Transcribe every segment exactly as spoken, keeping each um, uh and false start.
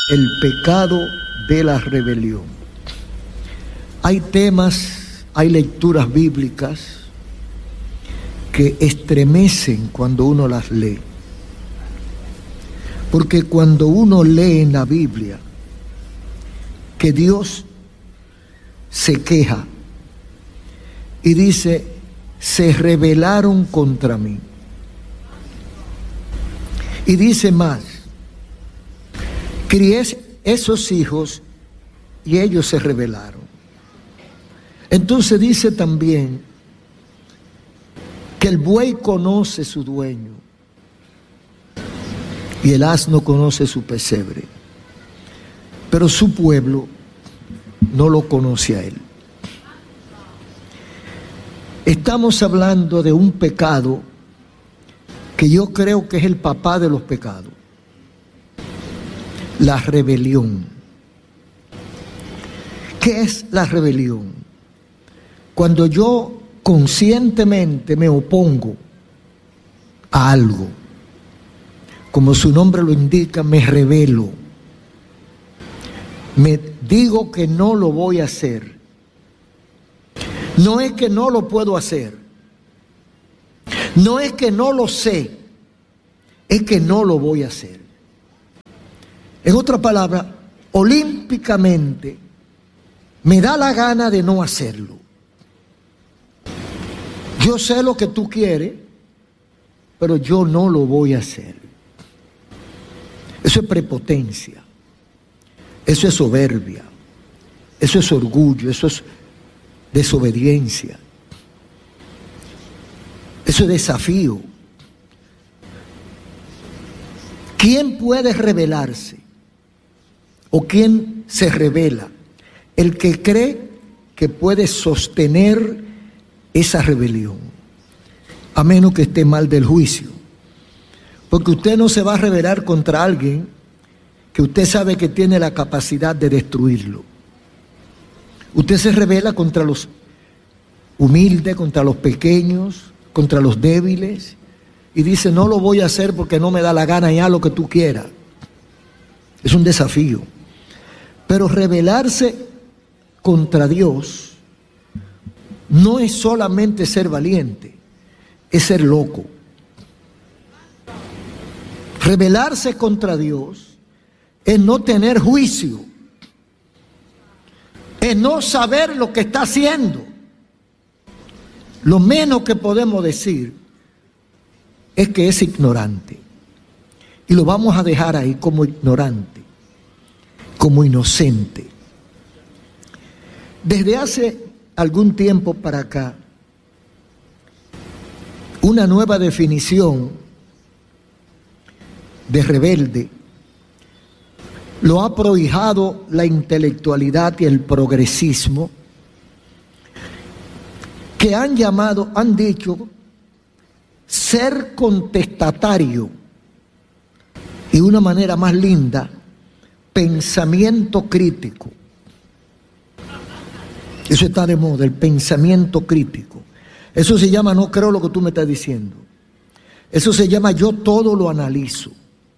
el pecado de la rebelión. Hay temas, hay lecturas bíblicas que estremecen cuando uno las lee. Porque cuando uno lee en la Biblia que Dios se queja y dice, se rebelaron contra mí. Y dice más, crié esos hijos y ellos se rebelaron. Entonces dice también que el buey conoce su dueño y el asno conoce su pesebre, pero su pueblo no lo conoce a él. Estamos hablando de un pecado que yo creo que es el papá de los pecados, la rebelión. ¿Qué es la rebelión? Cuando yo conscientemente me opongo a algo, como su nombre lo indica, me rebelo, me digo que no lo voy a hacer. No es que no lo puedo hacer, no es que no lo sé, es que no lo voy a hacer. En otra palabra, olímpicamente me da la gana de no hacerlo. Yo sé lo que tú quieres, pero yo no lo voy a hacer. Eso es prepotencia, eso es soberbia, eso es orgullo, eso es desobediencia, eso es desafío. ¿Quién puede rebelarse? ¿O quién se rebela? El que cree que puede sostener esa rebelión, a menos que esté mal del juicio. Porque usted no se va a rebelar contra alguien que usted sabe que tiene la capacidad de destruirlo. Usted se rebela contra los humildes, contra los pequeños, contra los débiles, y dice, no lo voy a hacer porque no me da la gana, y haz lo que tú quieras. Es un desafío. Pero rebelarse contra Dios no es solamente ser valiente, es ser loco. Rebelarse contra Dios es no tener juicio, es no saber lo que está haciendo. Lo menos que podemos decir es que es ignorante. Y lo vamos a dejar ahí como ignorante, como inocente. Desde hace algún tiempo para acá, una nueva definición de rebelde lo ha prohijado la intelectualidad y el progresismo, que han llamado, han dicho, ser contestatario, y una manera más linda, pensamiento crítico. Eso está de moda, el pensamiento crítico. Eso se llama, no creo lo que tú me estás diciendo. Eso se llama, yo todo lo analizo,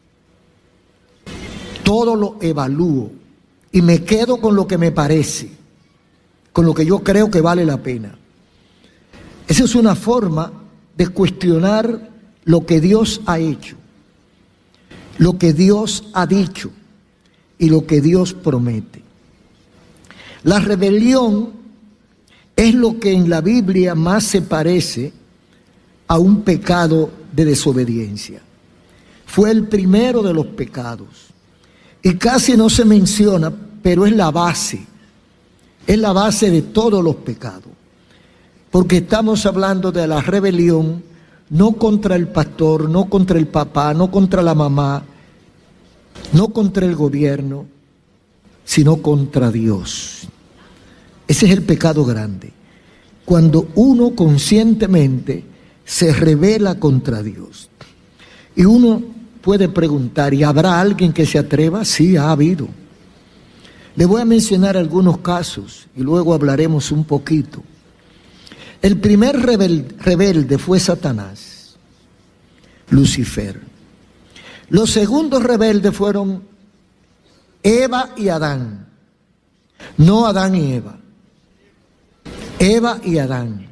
todo lo evalúo y me quedo con lo que me parece, con lo que yo creo que vale la pena. Esa es una forma de cuestionar lo que Dios ha hecho, lo que Dios ha dicho y lo que Dios promete. La rebelión es lo que en la Biblia más se parece a un pecado de desobediencia. Fue el primero de los pecados y casi no se menciona, pero es la base, es la base de todos los pecados. Porque estamos hablando de la rebelión, no contra el pastor, no contra el papá, no contra la mamá, no contra el gobierno, sino contra Dios. Ese es el pecado grande. Cuando uno conscientemente se rebela contra Dios. Y uno puede preguntar, ¿y habrá alguien que se atreva? Sí, ha habido. Le voy a mencionar algunos casos y luego hablaremos un poquito. El primer rebelde, rebelde fue Satanás, Lucifer. Los segundos rebeldes fueron Eva y Adán. No Adán y Eva. Eva y Adán.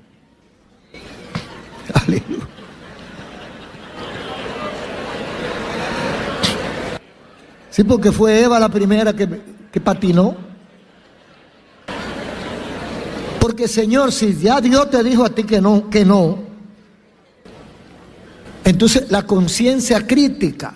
Aleluya. Sí, porque fue Eva la primera que, que patinó. Porque, Señor, si ya Dios te dijo a ti que no, que no, entonces la conciencia crítica,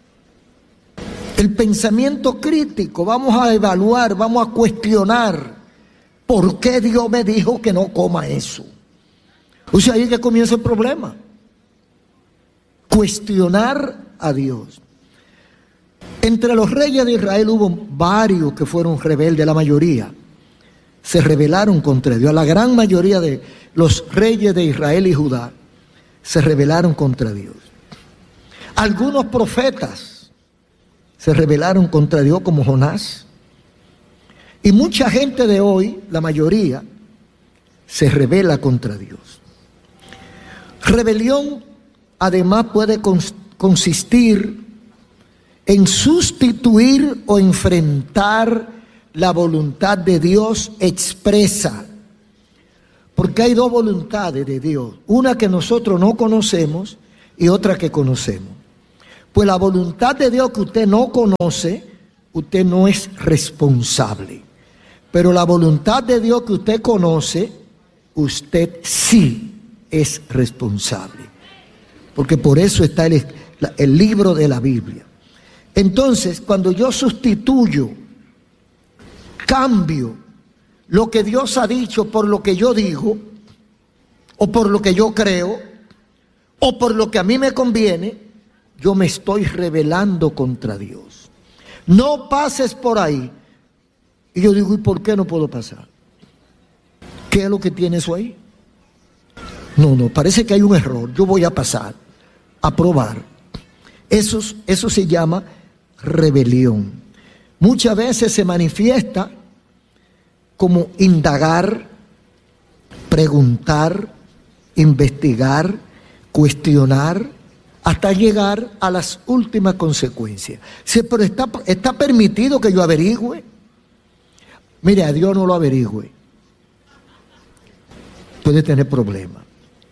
el pensamiento crítico, vamos a evaluar, vamos a cuestionar por qué Dios me dijo que no coma eso. O sea, ahí es que comienza el problema. Cuestionar a Dios. Entre los reyes de Israel hubo varios que fueron rebeldes, la mayoría se rebelaron contra Dios. La gran mayoría de los reyes de Israel y Judá se rebelaron contra Dios. Algunos profetas se rebelaron contra Dios, como Jonás. Y mucha gente de hoy, la mayoría, se rebela contra Dios. Rebelión, además, puede consistir en sustituir o enfrentar la voluntad de Dios expresa. Porque hay dos voluntades de Dios, una que nosotros no conocemos y otra que conocemos. Pues la voluntad de Dios que usted no conoce, usted no es responsable. Pero la voluntad de Dios que usted conoce, usted sí es responsable. Porque por eso está el, el libro de la Biblia. Entonces, cuando yo sustituyo, cambio lo que Dios ha dicho por lo que yo digo, o por lo que yo creo, o por lo que a mí me conviene, yo me estoy rebelando contra Dios. No pases por ahí. Y yo digo, ¿y por qué no puedo pasar? ¿Qué es lo que tiene eso ahí? No, no, parece que hay un error. Yo voy a pasar, a probar. Eso, eso se llama rebelión. Muchas veces se manifiesta como indagar, preguntar, investigar, cuestionar, hasta llegar a las últimas consecuencias. Sí, pero está, está permitido que yo averigüe. Mire, a Dios no lo averigüe. Puede tener problemas.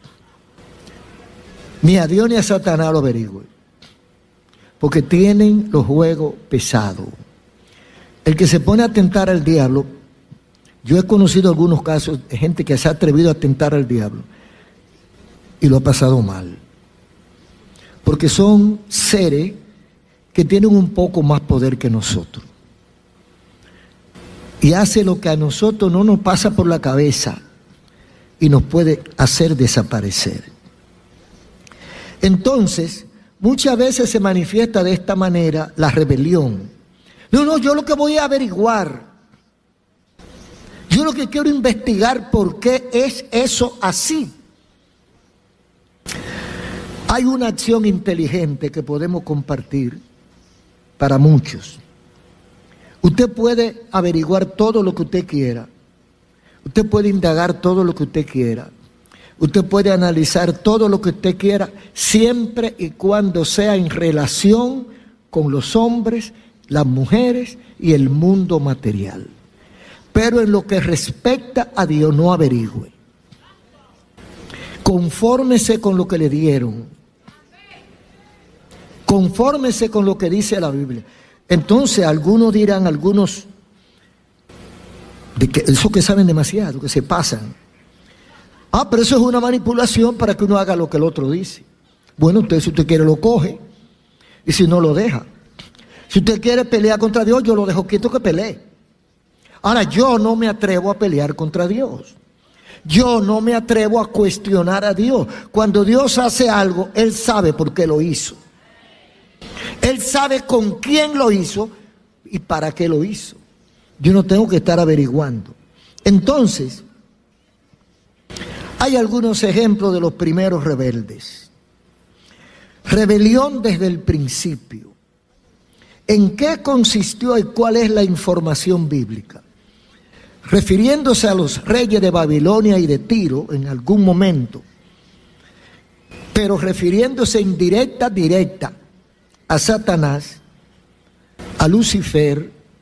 Ni a Dios ni a Satanás lo averigüe. Porque tienen los juegos pesados. El que se pone a tentar al diablo, yo he conocido algunos casos de gente que se ha atrevido a tentar al diablo y lo ha pasado mal. Porque son seres que tienen un poco más poder que nosotros. Y hace lo que a nosotros no nos pasa por la cabeza y nos puede hacer desaparecer. Entonces, muchas veces se manifiesta de esta manera la rebelión. No, no, yo lo que voy a averiguar, yo lo que quiero investigar por qué es eso así. Hay una acción inteligente que podemos compartir para muchos. Usted puede averiguar todo lo que usted quiera. Usted puede indagar todo lo que usted quiera. Usted puede analizar todo lo que usted quiera, siempre y cuando sea en relación con los hombres, las mujeres y el mundo material. Pero en lo que respecta a Dios, no averigüe. Confórmese con lo que le dieron. Confórmese con lo que dice la Biblia. Entonces, algunos dirán, algunos, de que esos que saben demasiado, que se pasan. Ah, pero eso es una manipulación para que uno haga lo que el otro dice. Bueno, usted, si usted quiere, lo coge. Y si no, lo deja. Si usted quiere pelear contra Dios, yo lo dejo quieto que pelee. Ahora, yo no me atrevo a pelear contra Dios. Yo no me atrevo a cuestionar a Dios. Cuando Dios hace algo, Él sabe por qué lo hizo. Él sabe con quién lo hizo y para qué lo hizo. Yo no tengo que estar averiguando. Entonces, hay algunos ejemplos de los primeros rebeldes. Rebelión desde el principio. ¿En qué consistió y cuál es la información bíblica? Refiriéndose a los reyes de Babilonia y de Tiro en algún momento, pero refiriéndose indirecta, directa a Satanás, a Lucifer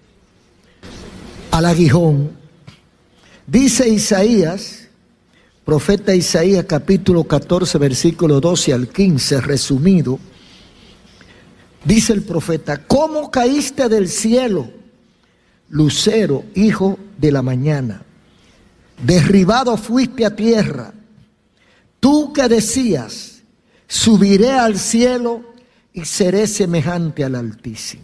al aguijón. Dice Isaías, profeta Isaías capítulo catorce, versículo doce al quince, resumido, dice el profeta: ¿cómo caíste del cielo, lucero, hijo de la mañana? Derribado fuiste a tierra, tú que decías, subiré al cielo y seré semejante al Altísimo.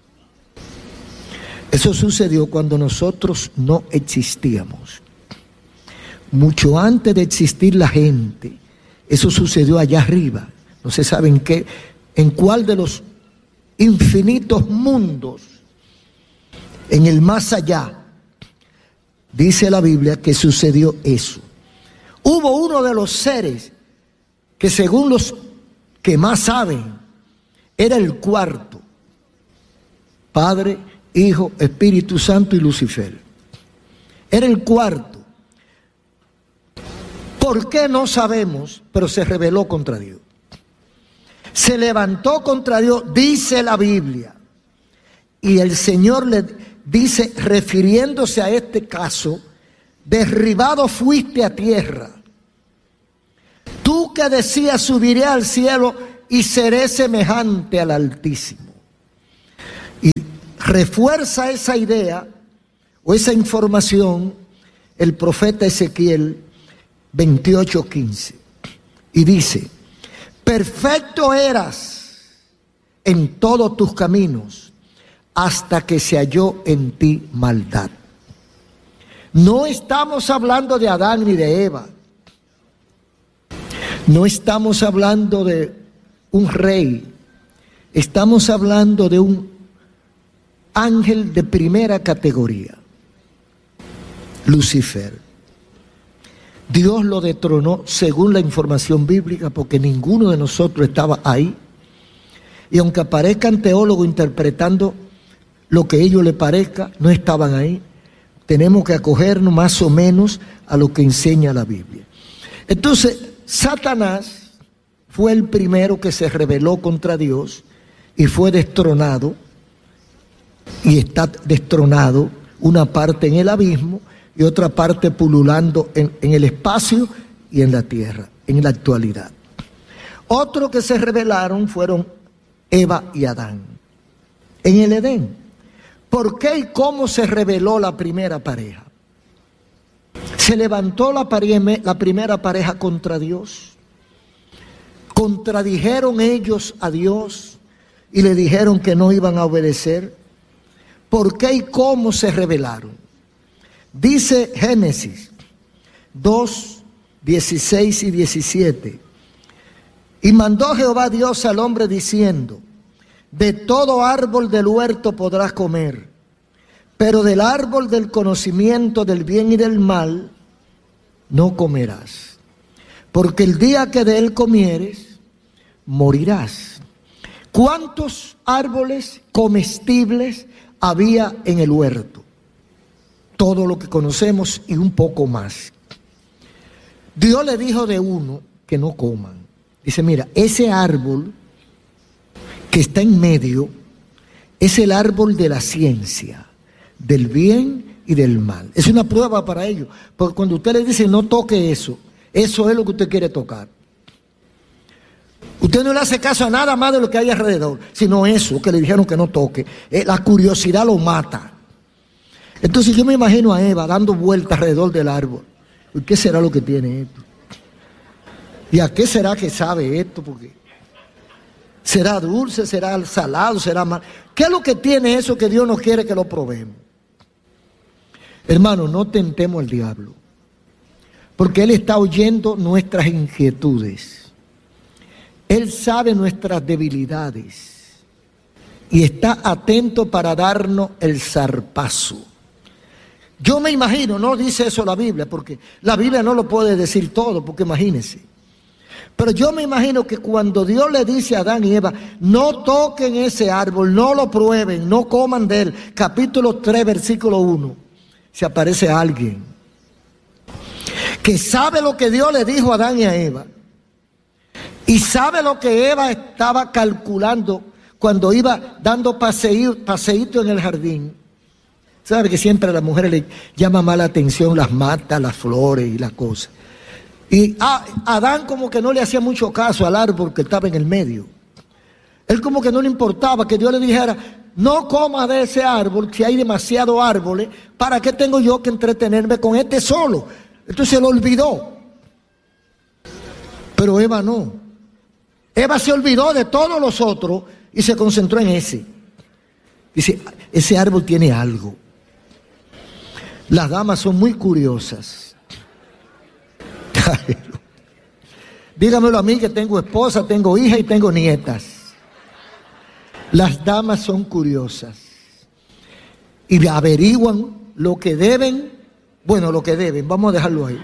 Eso sucedió cuando nosotros no existíamos. Mucho antes de existir la gente, eso sucedió allá arriba. No se sabe en qué, en cuál de los infinitos mundos, en el más allá, dice la Biblia que sucedió eso. Hubo uno de los seres que, según los que más saben, era el cuarto: Padre, Hijo, Espíritu Santo y Lucifer. Era el cuarto. ¿Por qué? No sabemos, pero se rebeló contra Dios. Se levantó contra Dios, dice la Biblia. Y el Señor le dice, refiriéndose a este caso: derribado fuiste a tierra. Tú que decías, subiré al cielo y seré semejante al Altísimo. Y refuerza esa idea o esa información el profeta Ezequiel veintiocho quince, y dice: perfecto eras en todos tus caminos hasta que se halló en ti maldad. No estamos hablando de Adán ni de Eva. No estamos hablando de un rey. Estamos hablando de un ángel de primera categoría, Lucifer. Dios lo destronó según la información bíblica, porque ninguno de nosotros estaba ahí. Y aunque aparezcan teólogos interpretando lo que a ellos les parezca, no estaban ahí. Tenemos que acogernos más o menos a lo que enseña la Biblia. Entonces, Satanás fue el primero que se rebeló contra Dios y fue destronado. Y está destronado, una parte en el abismo y otra parte pululando en, en el espacio y en la tierra, en la actualidad. Otros que se rebelaron fueron Eva y Adán en el Edén. ¿Por qué y cómo se rebeló la primera pareja? Se levantó la, pare- la primera pareja contra Dios. Contradijeron ellos a Dios y le dijeron que no iban a obedecer. ¿Por qué y cómo se rebelaron? Dice Génesis dos, dieciséis y diecisiete. Y mandó Jehová Dios al hombre diciendo: de todo árbol del huerto podrás comer, pero del árbol del conocimiento del bien y del mal no comerás, porque el día que de él comieres, morirás. ¿Cuántos árboles comestibles había en el huerto? Todo lo que conocemos y un poco más. Dios le dijo de uno que no coman. Dice: mira, ese árbol que está en medio es el árbol de la ciencia, del bien y del mal. Es una prueba para ellos, porque cuando usted le dice no toque eso, eso es lo que usted quiere tocar. Usted no le hace caso a nada más de lo que hay alrededor, sino eso que le dijeron que no toque. Eh, la curiosidad lo mata. Entonces yo me imagino a Eva dando vueltas alrededor del árbol. ¿Qué será lo que tiene esto? ¿Y a qué será que sabe esto? Porque ¿será dulce? ¿Será salado? ¿Será mal? ¿Qué es lo que tiene eso que Dios no quiere que lo probemos? Hermano, no tentemos al diablo, porque Él está oyendo nuestras inquietudes. Él sabe nuestras debilidades y está atento para darnos el zarpazo. Yo me imagino, no dice eso la Biblia, porque la Biblia no lo puede decir todo, porque imagínense. Pero yo me imagino que cuando Dios le dice a Adán y Eva, no toquen ese árbol, no lo prueben, no coman de él, capítulo tres, versículo uno, se aparece alguien que sabe lo que Dios le dijo a Adán y a Eva, y sabe lo que Eva estaba calculando cuando iba dando paseíto, paseíto en el jardín. Sabe que siempre a las mujeres le llama más la atención las matas, las flores y las cosas. Y a Adán como que no le hacía mucho caso al árbol que estaba en el medio. Él como que no le importaba que Dios le dijera, no coma de ese árbol, si hay demasiados árboles, ¿para qué tengo yo que entretenerme con este solo? Entonces se lo olvidó. Pero Eva no. Eva se olvidó de todos los otros y se concentró en ese. Dice, ese árbol tiene algo. Las damas son muy curiosas. Dígamelo a mí que tengo esposa, tengo hija y tengo nietas. Las damas son curiosas. Y averiguan lo que deben, bueno, lo que deben, vamos a dejarlo ahí.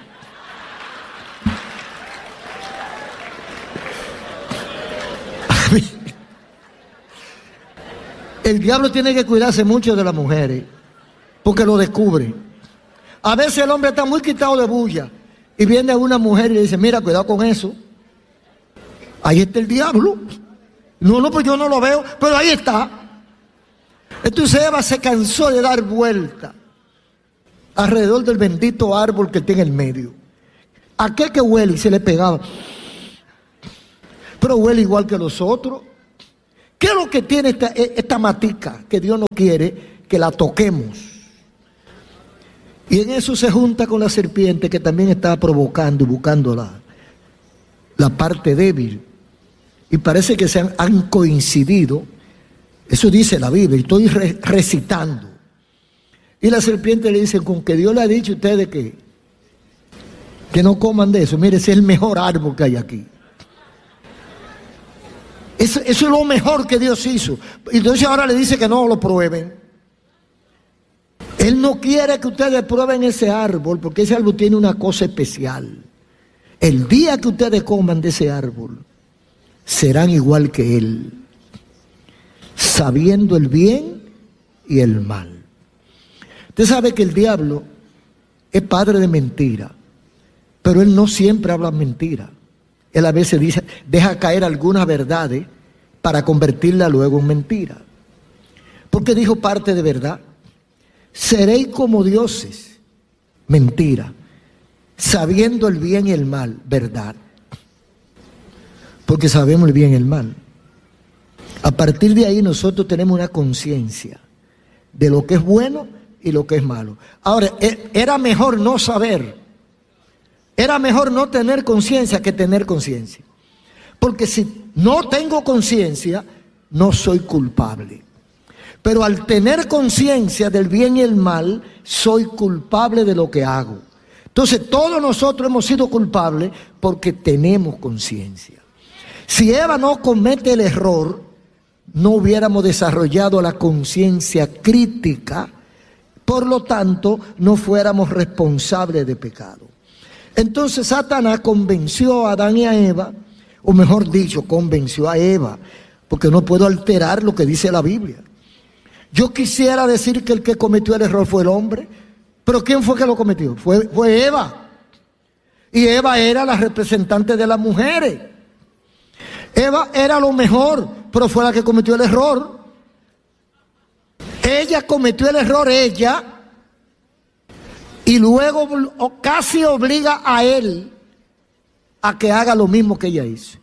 El diablo tiene que cuidarse mucho de las mujeres, porque lo descubre. A veces el hombre está muy quitado de bulla y viene a una mujer y le dice, mira, cuidado con eso. Ahí está el diablo. No, no, pues yo no lo veo, pero ahí está. Entonces Eva se cansó de dar vuelta alrededor del bendito árbol que está en el medio. Aquel que huele y se le pegaba. Pero huele igual que los otros. ¿Qué es lo que tiene esta, esta matica que Dios no quiere que la toquemos? Y en eso se junta con la serpiente que también está provocando y buscando la, la parte débil. Y parece que se han, han coincidido. Eso dice la Biblia, estoy re, recitando. Y la serpiente le dice, con que Dios le ha dicho a ustedes que, que no coman de eso. Mire, ese es el mejor árbol que hay aquí. Eso, eso es lo mejor que Dios hizo. Entonces ahora le dice que no lo prueben. Él no quiere que ustedes prueben ese árbol, porque ese árbol tiene una cosa especial. El día que ustedes coman de ese árbol, serán igual que Él, sabiendo el bien y el mal. Usted sabe que el diablo es padre de mentira, pero él no siempre habla mentira. Él a veces dice, deja caer algunas verdades para convertirla luego en mentira. Porque dijo parte de verdad. Seréis como dioses, mentira, sabiendo el bien y el mal, verdad. Porque sabemos el bien y el mal. A partir de ahí nosotros tenemos una conciencia de lo que es bueno y lo que es malo. Ahora, era mejor no saber, era mejor no tener conciencia que tener conciencia. Porque si no tengo conciencia, no soy culpable. Pero al tener conciencia del bien y el mal, soy culpable de lo que hago. Entonces todos nosotros hemos sido culpables porque tenemos conciencia. Si Eva no comete el error, no hubiéramos desarrollado la conciencia crítica, por lo tanto no fuéramos responsables de pecado. Entonces Satanás convenció a Adán y a Eva, o mejor dicho, convenció a Eva, porque no puedo alterar lo que dice la Biblia. Yo quisiera decir que el que cometió el error fue el hombre, pero ¿quién fue que lo cometió? Fue, fue Eva. Y Eva era la representante de las mujeres. Eva era lo mejor, pero fue la que cometió el error. Ella cometió el error, ella, y luego casi obliga a él a que haga lo mismo que ella hizo.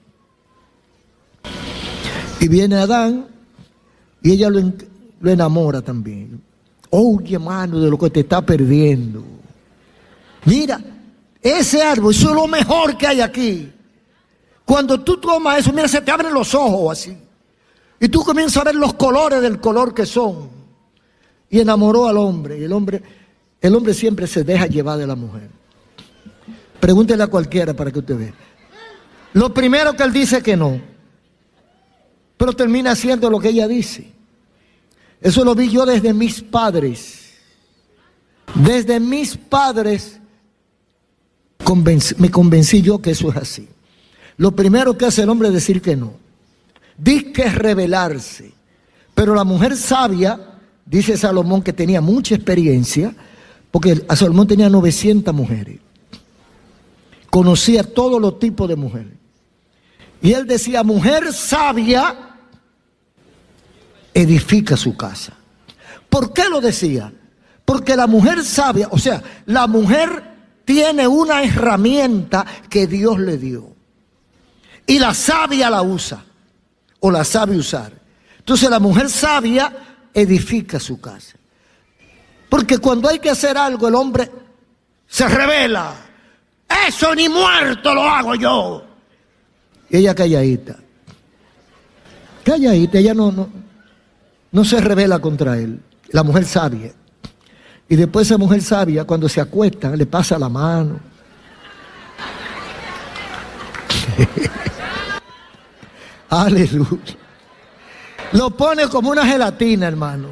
Y viene Adán y ella lo, lo enamora también. Oye, hermano, de lo que te está perdiendo. Mira, ese árbol, eso es lo mejor que hay aquí. Cuando tú tomas eso, mira, se te abren los ojos así. Y tú comienzas a ver los colores del color que son. Y enamoró al hombre. Y el hombre, el hombre siempre se deja llevar de la mujer. Pregúntele a cualquiera para que usted vea. Lo primero que él dice que no. Pero termina haciendo lo que ella dice. Eso lo vi yo desde mis padres. Desde mis padres convencí, me convencí yo que eso es así. Lo primero que hace el hombre es decir que no. Dice que es rebelarse. Pero la mujer sabia, dice Salomón, que tenía mucha experiencia, porque a Salomón tenía novecientas mujeres. Conocía todos los tipos de mujeres. Y él decía, mujer sabia edifica su casa. ¿Por qué lo decía? Porque la mujer sabia, o sea, la mujer tiene una herramienta que Dios le dio. Y la sabia la usa, o la sabe usar. Entonces la mujer sabia edifica su casa. Porque cuando hay que hacer algo, el hombre se revela. Eso ni muerto lo hago yo. Y ella calladita. Calladita, ella no, no, no se revela contra él. La mujer sabia. Y después esa mujer sabia, cuando se acuesta, le pasa la mano. Aleluya. Lo pone como una gelatina, hermano.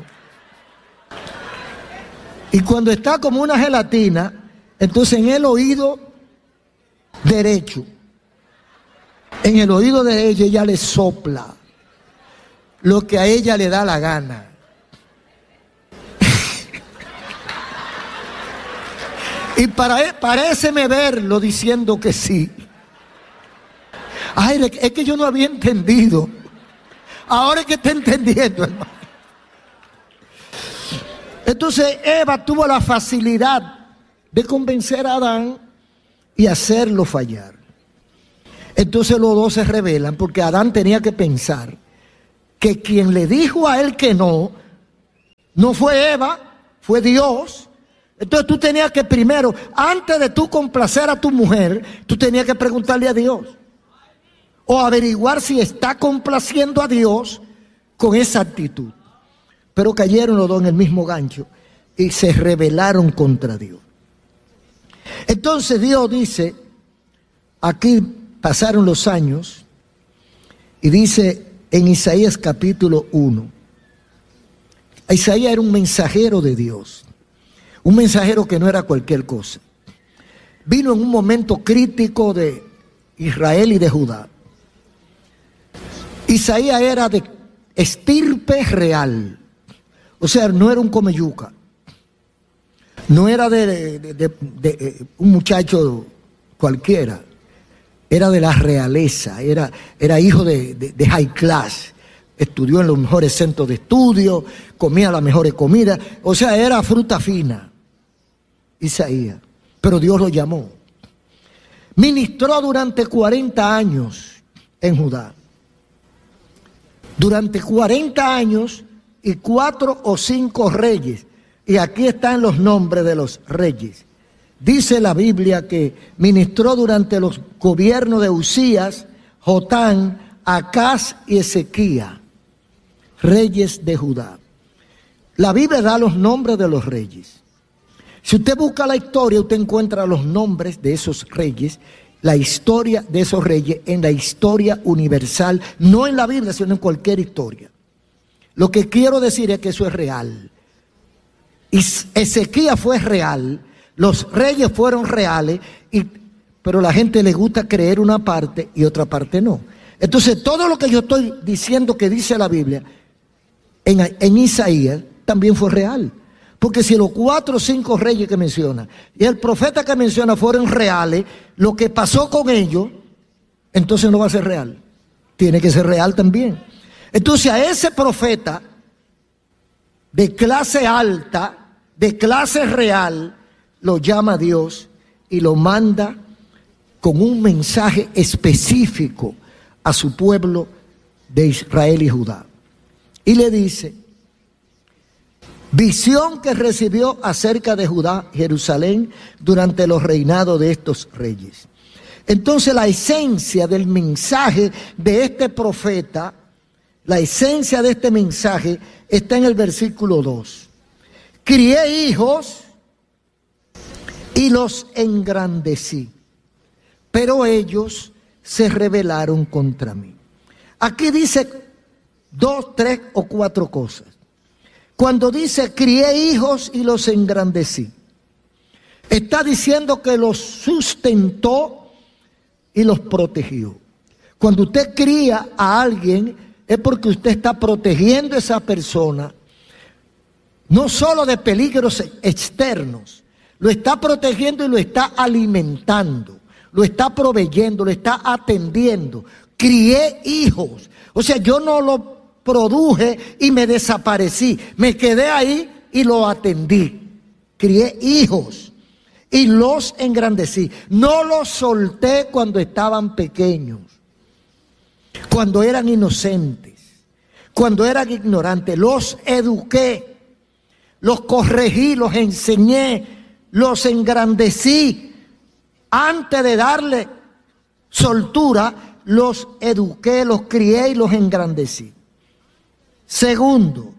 Y cuando está como una gelatina, entonces en el oído derecho, en el oído derecho ella le sopla lo que a ella le da la gana. Y para, paréceme verlo diciendo que sí. Ay, es que yo no había entendido. Ahora es que está entendiendo, hermano. Entonces Eva tuvo la facilidad de convencer a Adán y hacerlo fallar. Entonces los dos se rebelan porque Adán tenía que pensar que quien le dijo a él que no, no fue Eva, fue Dios. Entonces tú tenías que primero, antes de tú complacer a tu mujer, tú tenías que preguntarle a Dios. O averiguar si está complaciendo a Dios con esa actitud. Pero cayeron los dos en el mismo gancho y se rebelaron contra Dios. Entonces Dios dice, aquí pasaron los años, y dice en Isaías capítulo uno, Isaías era un mensajero de Dios, un mensajero que no era cualquier cosa. Vino en un momento crítico de Israel y de Judá. Isaías era de estirpe real, o sea, no era un comeyuca, no era de, de, de, de, de un muchacho cualquiera, era de la realeza, era, era hijo de, de, de high class, estudió en los mejores centros de estudio, comía las mejores comidas, o sea, era fruta fina, Isaías, pero Dios lo llamó. Ministró durante cuarenta años en Judá. Durante cuarenta años y cuatro o cinco reyes. Y aquí están los nombres de los reyes. Dice la Biblia que ministró durante los gobiernos de Usías, Jotán, Acaz y Ezequías, reyes de Judá. La Biblia da los nombres de los reyes. Si usted busca la historia, usted encuentra los nombres de esos reyes, la historia de esos reyes en la historia universal, no en la Biblia, sino en cualquier historia. Lo que quiero decir es que eso es real. Y Ezequías fue real, los reyes fueron reales, y, pero a la gente le gusta creer una parte y otra parte no. Entonces todo lo que yo estoy diciendo que dice la Biblia en, en Isaías también fue real. Porque si los cuatro o cinco reyes que menciona y el profeta que menciona fueron reales, lo que pasó con ellos, entonces no va a ser real. Tiene que ser real también. Entonces a ese profeta de clase alta, de clase real, lo llama Dios y lo manda con un mensaje específico a su pueblo de Israel y Judá. Y le dice, visión que recibió acerca de Judá, Jerusalén, durante los reinados de estos reyes. Entonces la esencia del mensaje de este profeta, la esencia de este mensaje está en el versículo dos. Crié hijos y los engrandecí, pero ellos se rebelaron contra mí. Aquí dice dos, tres o cuatro cosas. Cuando dice crié hijos y los engrandecí, está diciendo que los sustentó y los protegió. Cuando usted cría a alguien es porque usted está protegiendo a esa persona, no solo de peligros externos, lo está protegiendo y lo está alimentando, lo está proveyendo, lo está atendiendo. Crié hijos, o sea, yo no lo produje y me desaparecí, me quedé ahí y lo atendí. crié hijos y los engrandecí. No los solté cuando estaban pequeños, cuando eran inocentes, cuando eran ignorantes. Los eduqué, los corregí, los enseñé, los engrandecí. Antes de darle soltura, los eduqué, los crié y los engrandecí. Segundo,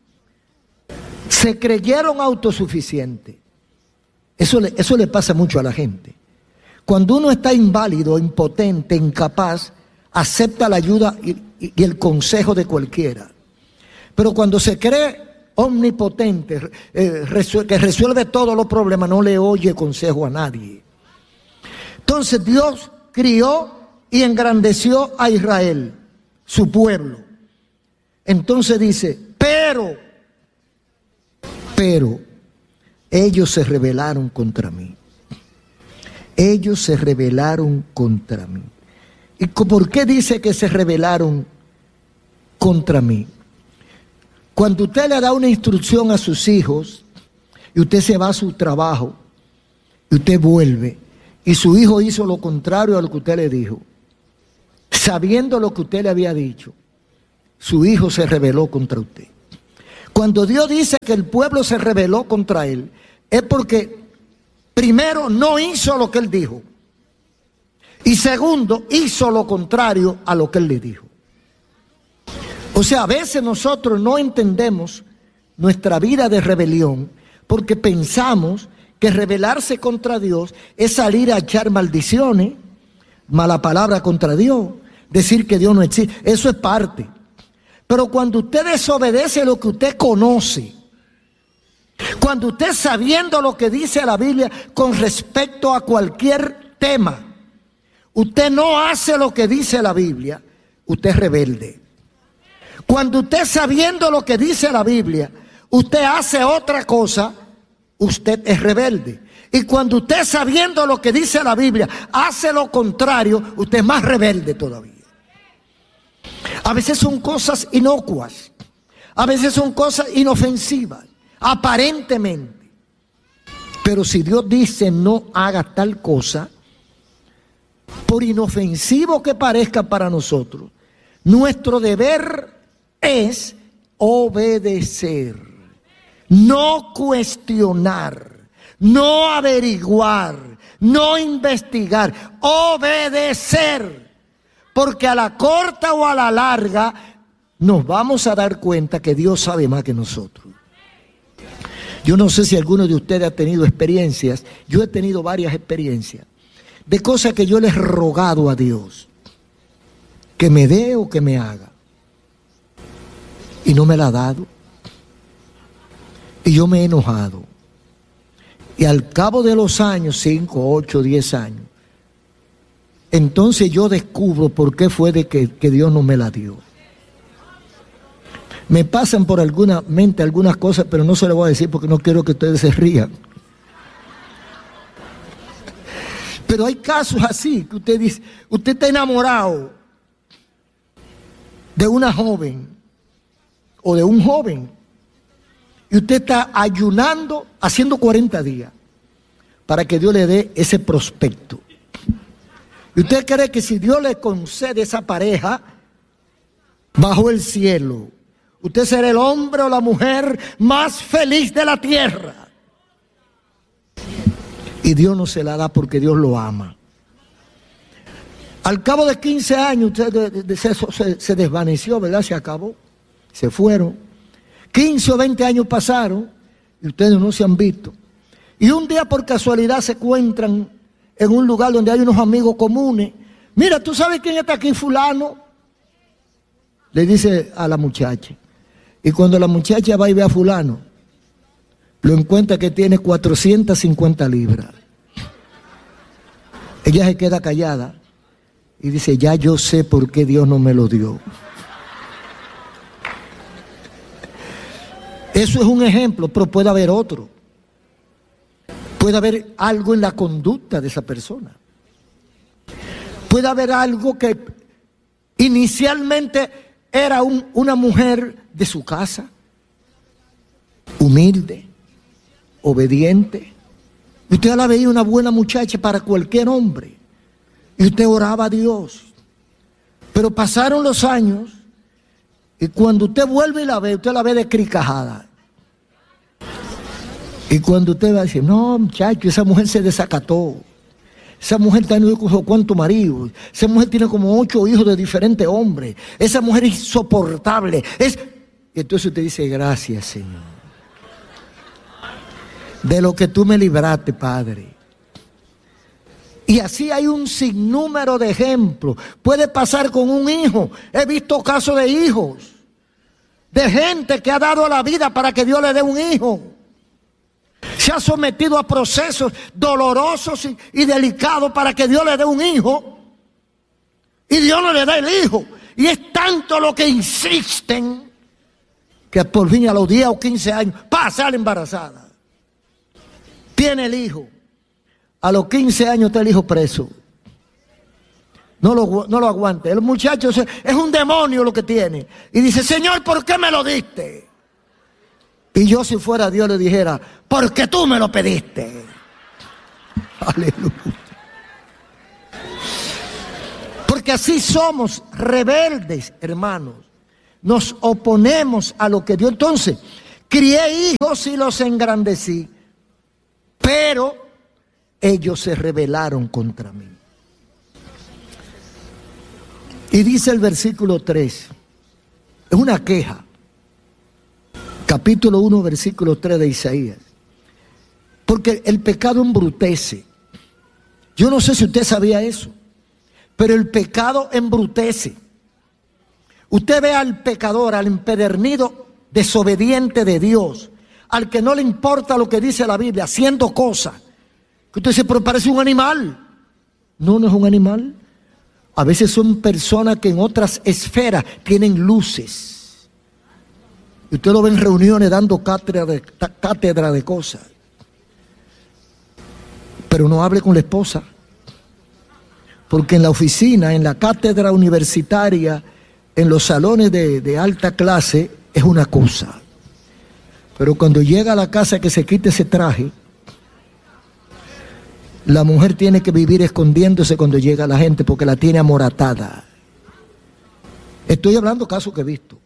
se creyeron autosuficientes. Eso le, eso le pasa mucho a la gente. Cuando uno está inválido, impotente, incapaz, acepta la ayuda y, y, y el consejo de cualquiera. Pero cuando se cree omnipotente, eh, resuel, que resuelve todos los problemas, no le oye consejo a nadie. Entonces Dios crió y engrandeció a Israel, su pueblo. Entonces dice, pero, pero, ellos se rebelaron contra mí. Ellos se rebelaron contra mí. ¿Y por qué dice que se rebelaron contra mí? Cuando usted le da una instrucción a sus hijos y usted se va a su trabajo y usted vuelve y su hijo hizo lo contrario a lo que usted le dijo, sabiendo lo que usted le había dicho, su hijo se rebeló contra usted. Cuando Dios dice que el pueblo se rebeló contra él, es porque primero no hizo lo que él dijo y segundo hizo lo contrario a lo que él le dijo. O sea, a veces nosotros no entendemos nuestra vida de rebelión porque pensamos que rebelarse contra Dios es salir a echar maldiciones, mala palabra contra Dios, decir que Dios no existe. Eso es parte. Pero cuando usted desobedece lo que usted conoce, cuando usted sabiendo lo que dice la Biblia con respecto a cualquier tema, usted no hace lo que dice la Biblia, usted es rebelde. Cuando usted sabiendo lo que dice la Biblia, usted hace otra cosa, usted es rebelde. Y cuando usted sabiendo lo que dice la Biblia, hace lo contrario, usted es más rebelde todavía. A veces son cosas inocuas, a veces son cosas inofensivas, aparentemente. Pero si Dios dice no haga tal cosa, por inofensivo que parezca para nosotros, nuestro deber es obedecer, no cuestionar, no averiguar, no investigar, obedecer. Porque a la corta o a la larga nos vamos a dar cuenta que Dios sabe más que nosotros. Yo no sé si alguno de ustedes ha tenido experiencias, yo he tenido varias experiencias, de cosas que yo les he rogado a Dios, que me dé o que me haga. Y no me la ha dado. Y yo me he enojado. Y al cabo de los años, cinco, ocho, diez años, entonces yo descubro por qué fue de que, que Dios no me la dio. Me pasan por alguna mente algunas cosas, pero no se las voy a decir porque no quiero que ustedes se rían. Pero hay casos así, que usted dice, usted está enamorado de una joven o de un joven y usted está ayunando, haciendo cuarenta días para que Dios le dé ese prospecto. Y usted cree que si Dios le concede esa pareja bajo el cielo, usted será el hombre o la mujer más feliz de la tierra. Y Dios no se la da porque Dios lo ama. Al cabo de quince años usted de, de, de, se, se, se desvaneció, ¿verdad? Se acabó, se fueron. quince o veinte años pasaron y ustedes no se han visto. Y un día por casualidad se encuentran en un lugar donde hay unos amigos comunes. Mira, ¿tú sabes quién está aquí? Fulano. Le dice a la muchacha. Y cuando la muchacha va y ve a fulano, lo encuentra que tiene cuatrocientas cincuenta libras. Ella se queda callada y dice, ya yo sé por qué Dios no me lo dio. Eso es un ejemplo, pero puede haber otro. Puede haber algo en la conducta de esa persona. Puede haber algo que inicialmente era un, una mujer de su casa, humilde, obediente. Usted la veía una buena muchacha para cualquier hombre. Y usted oraba a Dios. Pero pasaron los años y cuando usted vuelve y la ve, usted la ve descricajada. Y cuando usted va a decir, no, muchacho, esa mujer se desacató. Esa mujer tiene cuántos maridos. Esa mujer tiene como ocho hijos de diferentes hombres. Esa mujer es insoportable. Es... Y entonces usted dice, gracias, Señor, de lo que tú me libraste, Padre. Y así hay un sinnúmero de ejemplos. Puede pasar con un hijo. He visto casos de hijos, de gente que ha dado la vida para que Dios le dé un hijo. Se ha sometido a procesos dolorosos y, y delicados para que Dios le dé un hijo. Y Dios no le da el hijo. Y es tanto lo que insisten que por fin a los diez o quince años, ¡pa!, sale embarazada. Tiene el hijo. A los quince años está el hijo preso. No lo, no lo aguante. El muchacho es un demonio lo que tiene. Y dice, Señor, ¿por qué me lo diste? Y yo, si fuera Dios, le dijera, porque tú me lo pediste. Aleluya. Porque así somos, rebeldes, hermanos. Nos oponemos a lo que Dios. Entonces, crié hijos y los engrandecí, pero ellos se rebelaron contra mí. Y dice el versículo tres, es una queja. Capítulo uno, versículo tres de Isaías. Porque el pecado embrutece. Yo no sé si usted sabía eso, pero el pecado embrutece. Usted ve al pecador, al empedernido, desobediente de Dios, al que no le importa lo que dice la Biblia, haciendo cosas que usted dice, pero parece un animal. No, no es un animal. A veces son personas que en otras esferas tienen luces. Y usted lo ve en reuniones dando cátedra de, cátedra de cosas. Pero no hable con la esposa. Porque en la oficina, en la cátedra universitaria, en los salones de, de alta clase, es una cosa. Pero cuando llega a la casa que se quite ese traje, la mujer tiene que vivir escondiéndose cuando llega la gente porque la tiene amoratada. Estoy hablando casos que he visto.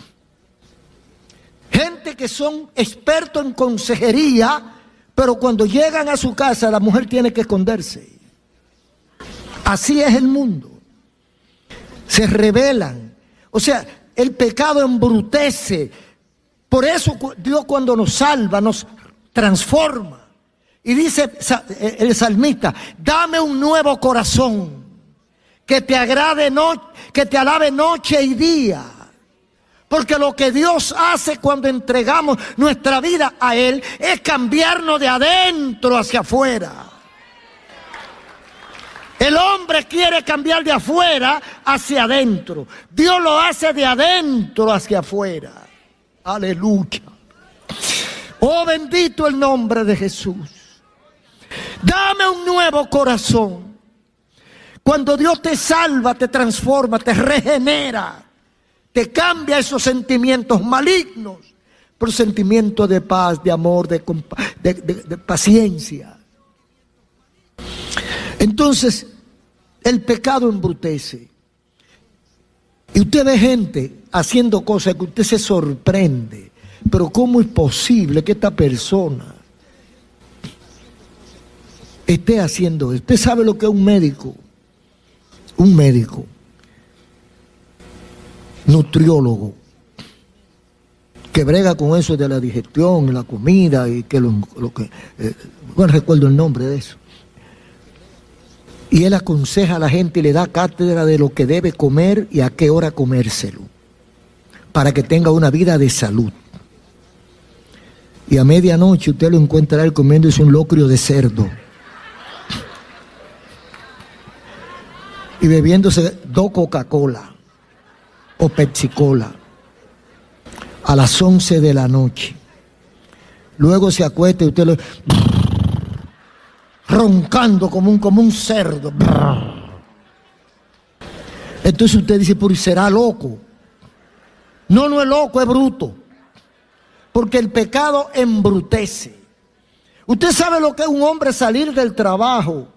Gente que son expertos en consejería, pero cuando llegan a su casa la mujer tiene que esconderse. Así es el mundo. Se rebelan. O sea, el pecado embrutece. Por eso Dios, cuando nos salva, nos transforma. Y dice el salmista, dame un nuevo corazón que te agrade, no, que te alabe noche y día. Porque lo que Dios hace cuando entregamos nuestra vida a Él es cambiarnos de adentro hacia afuera. El hombre quiere cambiar de afuera hacia adentro. Dios lo hace de adentro hacia afuera. Aleluya. Oh, bendito el nombre de Jesús. Dame un nuevo corazón. Cuando Dios te salva, te transforma, te regenera, te cambia esos sentimientos malignos por sentimientos de paz, de amor, de, de, de, de paciencia. Entonces, el pecado embrutece. Y usted ve gente haciendo cosas que usted se sorprende. Pero ¿cómo es posible que esta persona esté haciendo esto? Usted sabe lo que es un médico. Un médico. Nutriólogo. Que brega con eso de la digestión, la comida y que lo, lo que... Eh, bueno, recuerdo el nombre de eso. Y él aconseja a la gente y le da cátedra de lo que debe comer y a qué hora comérselo, para que tenga una vida de salud. Y a medianoche usted lo encuentra él comiéndose un locrio de cerdo y bebiéndose dos Coca-Cola o Pepsi-Cola a las once de la noche. Luego se acuesta y usted lo... roncando como un, como un cerdo. Entonces usted dice, pero ¿será loco? No, no es loco, es bruto. Porque el pecado embrutece. Usted sabe lo que es un hombre salir del trabajo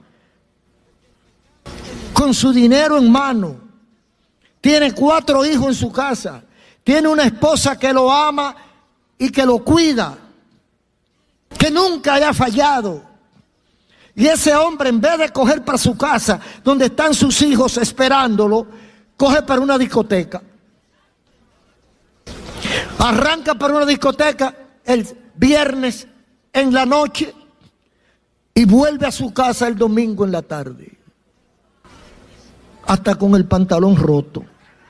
con su dinero en mano. Tiene cuatro hijos en su casa. Tiene una esposa que lo ama y que lo cuida, que nunca haya fallado. Y ese hombre, en vez de coger para su casa, donde están sus hijos esperándolo, coge para una discoteca. Arranca para una discoteca el viernes en la noche y vuelve a su casa el domingo en la tarde. Hasta con el pantalón roto.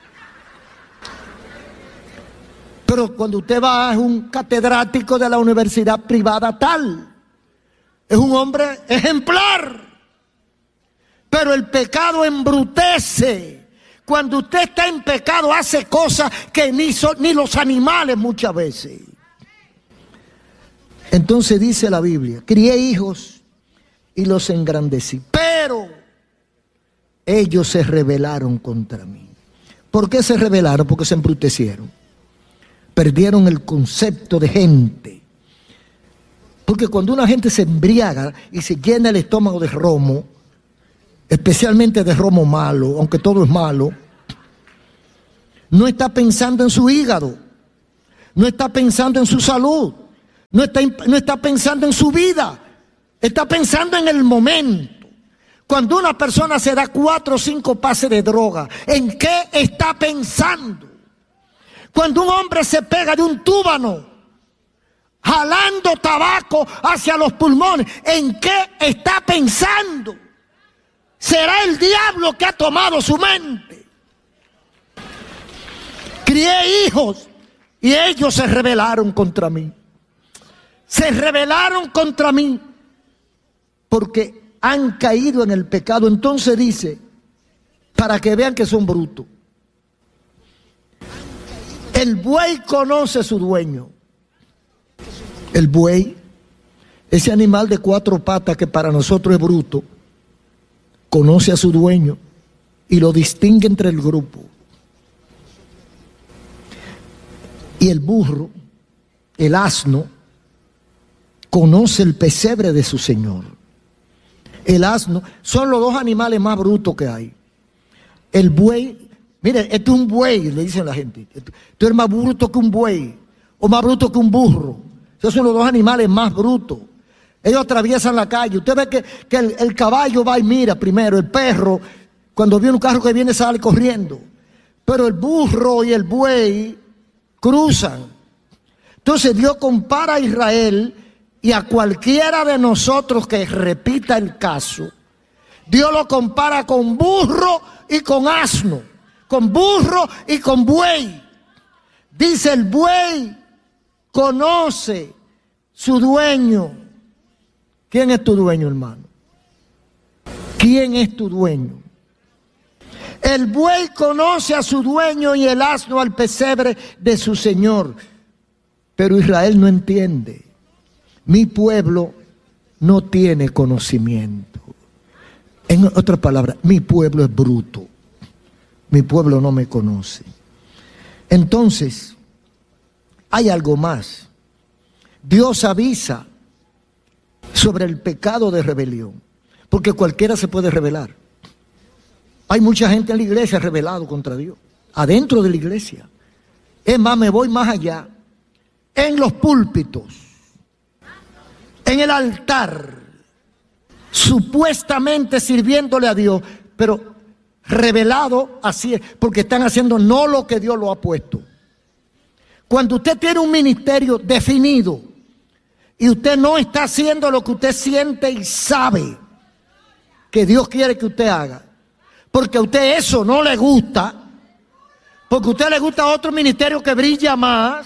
Pero cuando usted va, es un catedrático de la universidad privada tal. Es un hombre ejemplar. Pero el pecado embrutece. Cuando usted está en pecado, hace cosas que ni, so, ni los animales muchas veces. Entonces dice la Biblia: crié hijos y los engrandecí, pero ellos se rebelaron contra mí. ¿Por qué se rebelaron? Porque se embrutecieron. Perdieron el concepto de gente. Porque cuando una gente se embriaga y se llena el estómago de romo, especialmente de romo malo, aunque todo es malo, no está pensando en su hígado, no está pensando en su salud, no está, no está pensando en su vida, está pensando en el momento. Cuando una persona se da cuatro o cinco pases de droga, ¿en qué está pensando? Cuando un hombre se pega de un túbano, jalando tabaco hacia los pulmones, ¿en qué está pensando? Será el diablo que ha tomado su mente. Crié hijos y ellos se rebelaron contra mí. Se rebelaron contra mí porque han caído en el pecado. Entonces dice, para que vean que son brutos. El buey conoce a su dueño. El buey, ese animal de cuatro patas que para nosotros es bruto, conoce a su dueño y lo distingue entre el grupo. Y el burro, el asno, conoce el pesebre de su señor. El asno son los dos animales más brutos que hay. El buey, mire, esto es un buey, le dicen la gente. Esto es más bruto que un buey o más bruto que un burro. Esos son los dos animales más brutos. Ellos atraviesan la calle. Usted ve que, que el, el caballo va y mira primero. El perro, cuando viene un carro que viene, sale corriendo. Pero el burro y el buey cruzan. Entonces Dios compara a Israel y a cualquiera de nosotros que repita el caso. Dios lo compara con burro y con asno. Con burro y con buey. Dice: el buey conoce su dueño. ¿Quién es tu dueño, hermano? ¿Quién es tu dueño? El buey conoce a su dueño y el asno al pesebre de su señor. Pero Israel no entiende. Mi pueblo no tiene conocimiento. En otras palabras, mi pueblo es bruto. Mi pueblo no me conoce. Entonces, hay algo más. Dios avisa sobre el pecado de rebelión, porque cualquiera se puede rebelar. Hay mucha gente en la iglesia rebelado contra Dios, adentro de la iglesia. Es más, me voy más allá. En los púlpitos, en el altar, supuestamente sirviéndole a Dios, pero rebelado así es, porque están haciendo no lo que Dios lo ha puesto. Cuando usted tiene un ministerio definido y usted no está haciendo lo que usted siente y sabe que Dios quiere que usted haga, porque a usted eso no le gusta, porque a usted le gusta otro ministerio que brilla más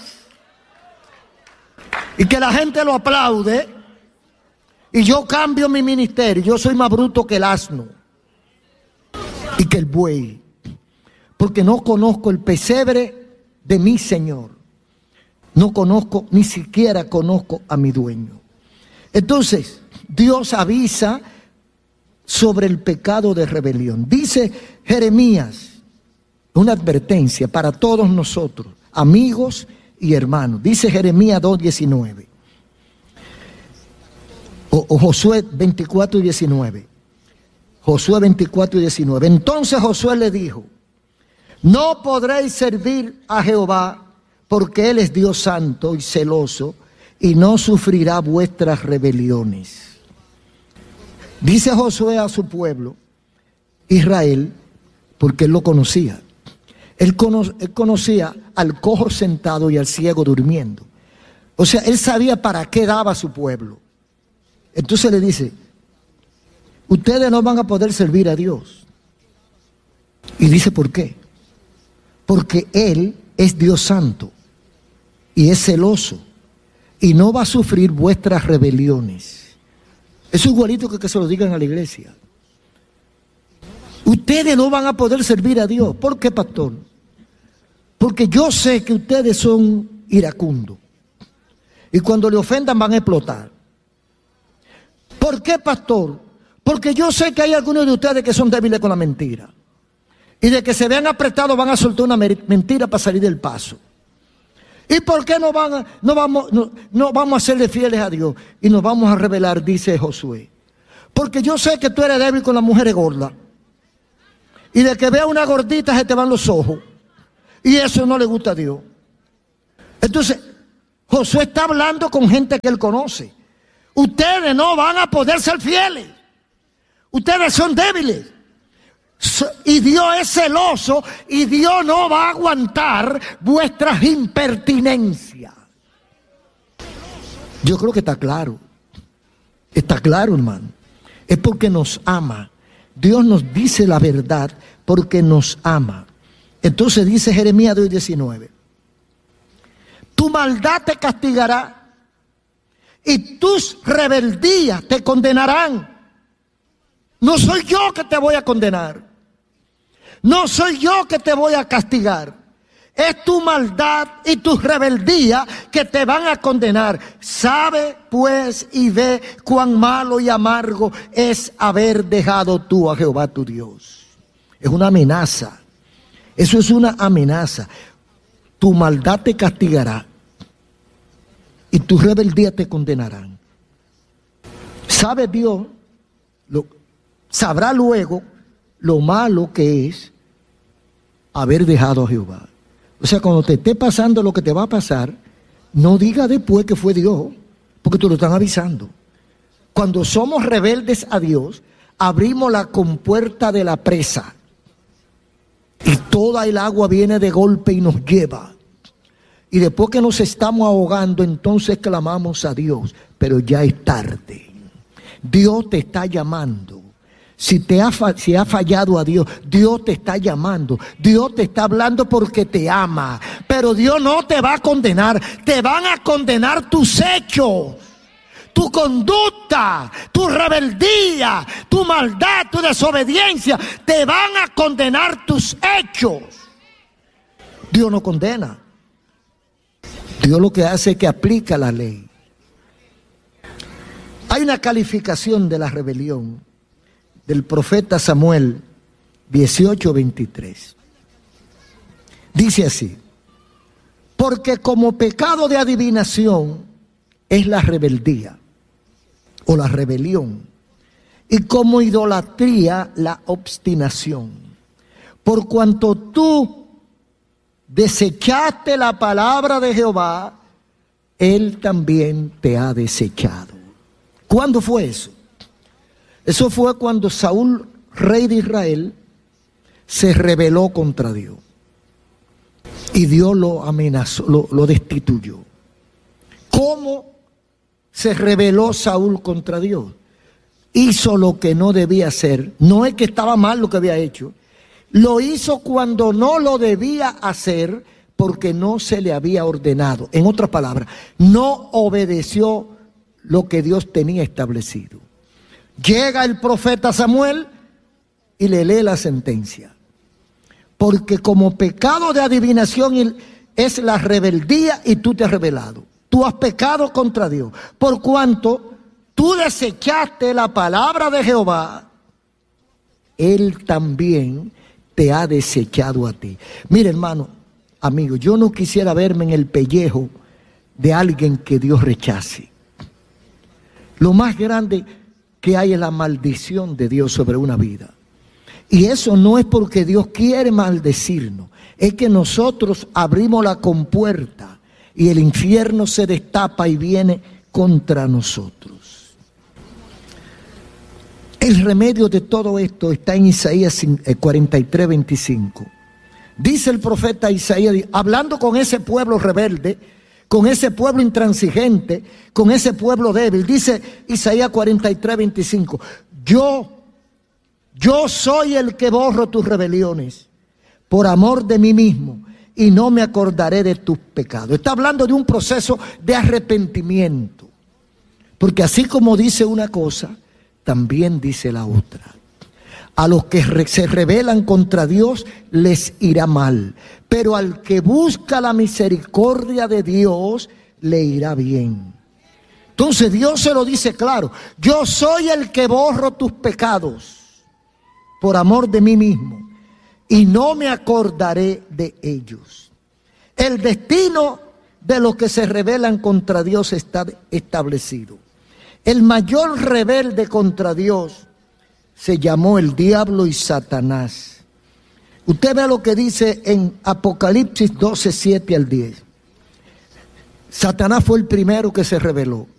y que la gente lo aplaude, y yo cambio mi ministerio, yo soy más bruto que el asno y que el buey, porque no conozco el pesebre de mi Señor. No conozco, ni siquiera conozco a mi dueño. Entonces, Dios avisa sobre el pecado de rebelión. Dice Jeremías, una advertencia para todos nosotros, amigos y hermanos. Dice Jeremías dos diecinueve. O, o Josué veinticuatro y diecinueve. Josué veinticuatro y diecinueve. Entonces Josué le dijo: no podréis servir a Jehová, porque Él es Dios santo y celoso, y no sufrirá vuestras rebeliones. Dice Josué a su pueblo, Israel, porque él lo conocía. Él, cono- él conocía al cojo sentado y al ciego durmiendo. O sea, él sabía para qué daba a su pueblo. Entonces le dice: ustedes no van a poder servir a Dios. Y dice, ¿por qué? Porque Él es Dios santo y es celoso y no va a sufrir vuestras rebeliones. Eso es igualito que que se lo digan a la iglesia. Ustedes no van a poder servir a Dios. ¿Por qué, pastor? Porque yo sé que ustedes son iracundos y cuando le ofendan van a explotar. ¿Por qué, pastor? Porque yo sé que hay algunos de ustedes que son débiles con la mentira. Y de que se vean apretados van a soltar una mentira para salir del paso. ¿Y por qué no, van a, no, vamos, no, no vamos a serle fieles a Dios? Y nos vamos a rebelar, dice Josué. Porque yo sé que tú eres débil con las mujeres gordas. Y de que vea una gordita se te van los ojos. Y eso no le gusta a Dios. Entonces, Josué está hablando con gente que él conoce. Ustedes no van a poder ser fieles. Ustedes son débiles. Y Dios es celoso y Dios no va a aguantar vuestras impertinencias. Yo creo que está claro. Está claro, hermano. Es porque nos ama. Dios nos dice la verdad porque nos ama. Entonces dice Jeremías dos diecinueve: tu maldad te castigará y tus rebeldías te condenarán. No soy yo que te voy a condenar. No soy yo que te voy a castigar. Es tu maldad y tus rebeldías que te van a condenar. Sabe pues y ve cuán malo y amargo es haber dejado tú a Jehová tu Dios. Es una amenaza. Eso es una amenaza. Tu maldad te castigará y tus rebeldías te condenarán. ¿Sabe Dios? Lo, sabrá luego lo malo que es haber dejado a Jehová. O sea, cuando te esté pasando lo que te va a pasar, no diga después que fue Dios, porque te lo están avisando. Cuando somos rebeldes a Dios, abrimos la compuerta de la presa y toda el agua viene de golpe y nos lleva. Y después que nos estamos ahogando, entonces clamamos a Dios, pero ya es tarde. Dios te está llamando. Si te ha, si ha fallado a Dios, Dios te está llamando. Dios te está hablando porque te ama. Pero Dios no te va a condenar. Te van a condenar tus hechos, tu conducta, tu rebeldía, tu maldad, tu desobediencia. Te van a condenar tus hechos. Dios no condena. Dios lo que hace es que aplica la ley. Hay una calificación de la rebelión del profeta Samuel dieciocho veintitrés. Dice así: porque como pecado de adivinación es la rebeldía o la rebelión, y como idolatría la obstinación. Por cuanto tú desechaste la palabra de Jehová, Él también te ha desechado. ¿Cuándo fue eso? Eso fue cuando Saúl, rey de Israel, se rebeló contra Dios. Y Dios lo amenazó, lo, lo destituyó. ¿Cómo se rebeló Saúl contra Dios? Hizo lo que no debía hacer. No es que estaba mal lo que había hecho. Lo hizo cuando no lo debía hacer porque no se le había ordenado. En otras palabras, no obedeció lo que Dios tenía establecido. Llega el profeta Samuel y le lee la sentencia. Porque como pecado de adivinación es la rebeldía y tú te has rebelado. Tú has pecado contra Dios. Por cuanto tú desechaste la palabra de Jehová, Él también te ha desechado a ti. Mire, hermano, amigo, yo no quisiera verme en el pellejo de alguien que Dios rechace. lo más grande que hay es la maldición de Dios sobre una vida. Y eso no es porque Dios quiere maldecirnos, es que nosotros abrimos la compuerta y el infierno se destapa y viene contra nosotros. El remedio de todo esto está en Isaías cuarenta y tres, veinticinco. Dice el profeta Isaías, hablando con ese pueblo rebelde, con ese pueblo intransigente, con ese pueblo débil, dice Isaías cuarenta y tres, veinticinco, yo, yo soy el que borro tus rebeliones por amor de mí mismo y no me acordaré de tus pecados. Está hablando de un proceso de arrepentimiento, porque así como dice una cosa, también dice la otra. A los que se rebelan contra Dios les irá mal, pero al que busca la misericordia de Dios le irá bien. Entonces Dios se lo dice claro, yo soy el que borro tus pecados por amor de mí mismo y no me acordaré de ellos. El destino de los que se rebelan contra Dios está establecido. El mayor rebelde contra Dios se llamó el diablo y Satanás. Usted ve lo que dice en Apocalipsis doce, siete al diez. Satanás fue el primero que se rebeló.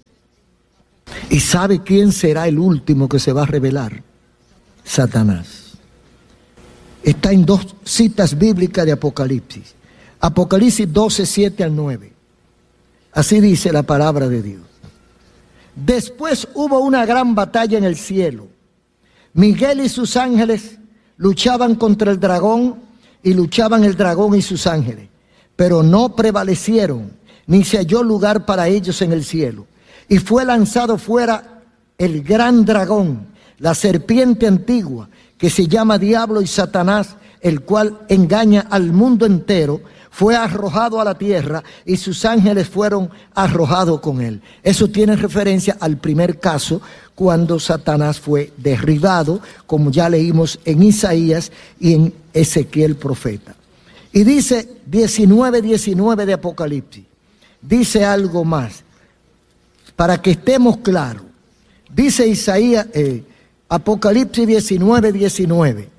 ¿Y sabe quién será el último que se va a rebelar? Satanás. Está en dos citas bíblicas de Apocalipsis. Apocalipsis doce, siete al nueve. Así dice la palabra de Dios. Después hubo una gran batalla en el cielo. Miguel y sus ángeles luchaban contra el dragón y luchaban el dragón y sus ángeles, pero no prevalecieron, ni se halló lugar para ellos en el cielo. Y fue lanzado fuera el gran dragón, la serpiente antigua, que se llama Diablo y Satanás, el cual engaña al mundo entero, fue arrojado a la tierra y sus ángeles fueron arrojados con él. Eso tiene referencia al primer caso, cuando Satanás fue derribado, como ya leímos en Isaías y en Ezequiel profeta. Y dice diecinueve, diecinueve de Apocalipsis, dice algo más, para que estemos claros. Dice Isaías, eh, Apocalipsis diecinueve, diecinueve.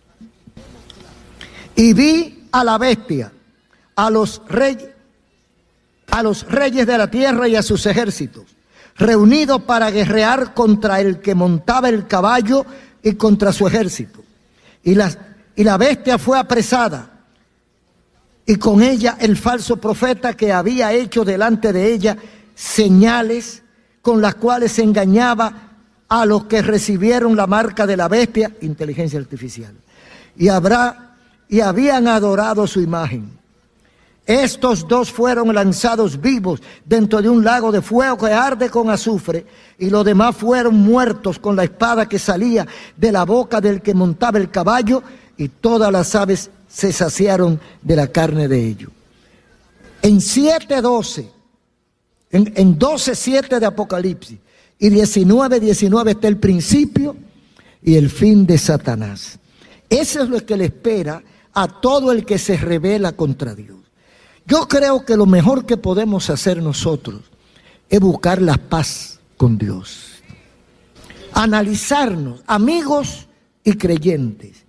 Y vi a la bestia, a los reyes, a los reyes de la tierra y a sus ejércitos, reunidos para guerrear contra el que montaba el caballo y contra su ejército. Y la, y la bestia fue apresada, y con ella el falso profeta que había hecho delante de ella señales con las cuales se engañaba a los que recibieron la marca de la bestia, inteligencia artificial, y habrá y habían adorado su imagen. Estos dos fueron lanzados vivos dentro de un lago de fuego que arde con azufre, y los demás fueron muertos con la espada que salía de la boca del que montaba el caballo, y todas las aves se saciaron de la carne de ellos. En siete doce, en, en doce siete de Apocalipsis y diecinueve diecinueve está el principio y el fin de Satanás. Eso es lo que le espera a todo el que se rebela contra Dios. Yo creo que lo mejor que podemos hacer nosotros es buscar la paz con Dios. Analizarnos, amigos y creyentes.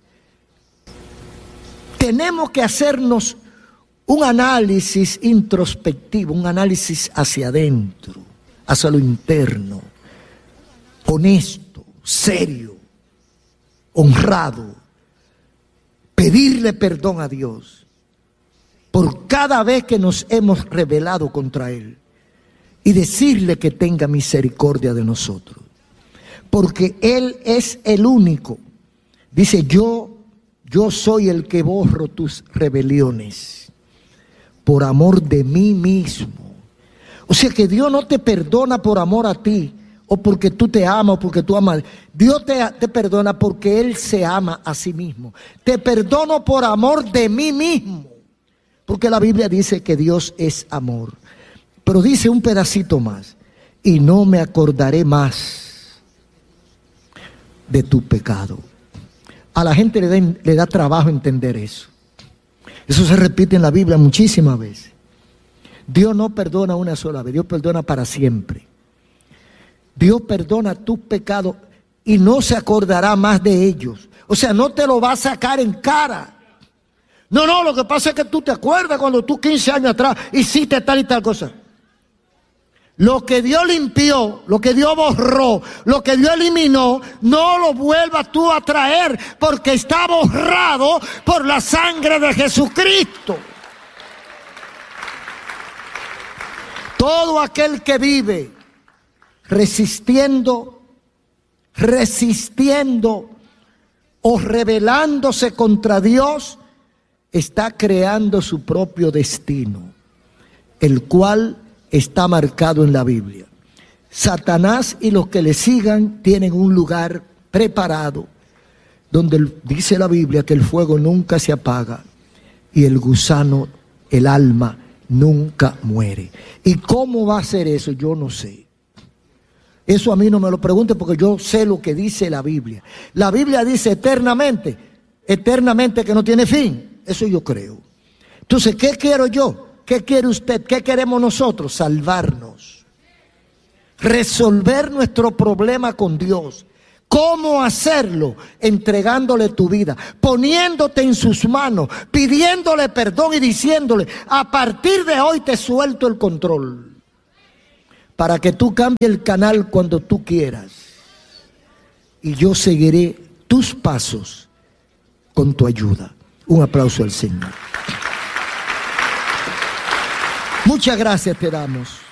Tenemos que hacernos un análisis introspectivo, un análisis hacia adentro, hacia lo interno, honesto, serio, honrado. Pedirle perdón a Dios por cada vez que nos hemos rebelado contra Él y decirle que tenga misericordia de nosotros, porque Él es el único. Dice, yo, yo soy el que borro tus rebeliones por amor de mí mismo. O sea que Dios no te perdona por amor a ti, o porque tú te amas, o porque tú amas. Dios te, te perdona porque Él se ama a sí mismo. Te perdono por amor de mí mismo, porque la Biblia dice que Dios es amor. Pero dice un pedacito más, y no me acordaré más de tu pecado. A la gente le da, le da trabajo entender eso. Eso se repite en la Biblia muchísimas veces. Dios no perdona una sola vez, Dios perdona para siempre. Dios perdona tus pecados y no se acordará más de ellos. O sea, no te lo va a sacar en cara. No, no, lo que pasa es que tú te acuerdas cuando tú quince años atrás hiciste tal y tal cosa. Lo que Dios limpió, lo que Dios borró, lo que Dios eliminó, no lo vuelvas tú a traer, porque está borrado por la sangre de Jesucristo. Todo aquel que vive resistiendo, resistiendo o rebelándose contra Dios, está creando su propio destino, el cual está marcado en la Biblia. Satanás y los que le sigan tienen un lugar preparado donde dice la Biblia que el fuego nunca se apaga y el gusano, el alma, nunca muere. ¿Y cómo va a ser eso? Yo no sé. Eso a mí no me lo pregunte, porque yo sé lo que dice la Biblia. La Biblia dice eternamente, eternamente que no tiene fin. Eso yo creo. Entonces, ¿qué quiero yo? ¿Qué quiere usted? ¿Qué queremos nosotros? Salvarnos. Resolver nuestro problema con Dios. ¿Cómo hacerlo? Entregándole tu vida, poniéndote en sus manos, pidiéndole perdón y diciéndole: a partir de hoy te suelto el control, para que tú cambies el canal cuando tú quieras. Y yo seguiré tus pasos con tu ayuda. Un aplauso al Señor. Muchas gracias te damos.